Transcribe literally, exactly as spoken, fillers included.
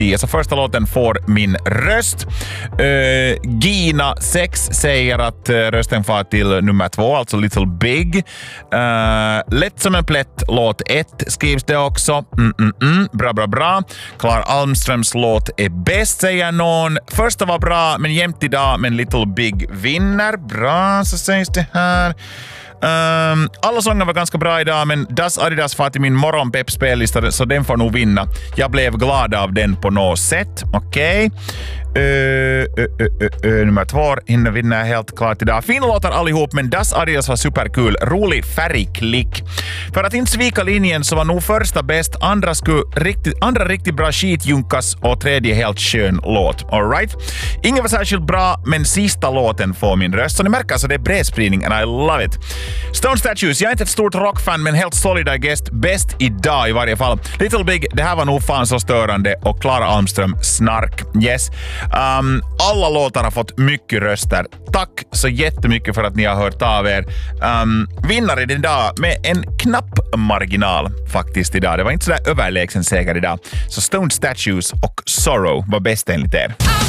Så första låten får min röst. Uh, Gina sex säger att uh, rösten får till nummer två, alltså Little Big. Uh, Lätt som en plätt, låt ett skrivs det också. Mm, mm, mm. Bra, bra, bra. Klara Almströms låt är bäst, säger någon. Första var bra, men jämt idag, men Little Big vinner. Bra, så sägs det här. Um, alla sånger var ganska bra idag, men Das Adidas var till min morgonpepp-spellista, så den får nog vinna. Jag blev glad av den på något sätt. Okej. Okay. Uh, uh, uh, uh, nummer två hinner vinna helt klart idag. Fina låtar allihop, men Das Adidas var superkul. Rolig färgklick. För att inte svika linjen så var nog första bäst, andra, skulle riktigt, andra riktigt bra skitjunkas och tredje helt skön låt. All right. Ingen var särskilt bra, men sista låten får min röst. Så ni märker, så det är bred spridning and I love it. Stone Statues, jag är inte ett stort rockfan, men helt solid I guess. Bäst idag i varje fall. Little Big, det här var nog fan så störande. Och Klara Almström, snark. Yes. Um, alla låtar har fått mycket röster. Tack så jättemycket för att ni har hört av er. Um, vinnare idag med en knapp marginal faktiskt idag. Det var inte sådär överlägsen seger idag. Så Stone Statues och Sorrow var bäst enligt er.